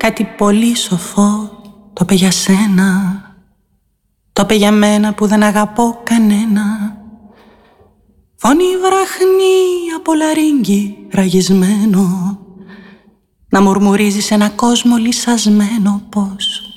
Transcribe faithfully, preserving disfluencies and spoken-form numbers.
κάτι πολύ σοφό. Το είπε για σένα, το είπε για μένα που δεν αγαπώ κανένα. Φωνή βραχνή από λαρύγγι ραγισμένο, να μουρμουρίζει σε ένα κόσμο λυσασμένο πως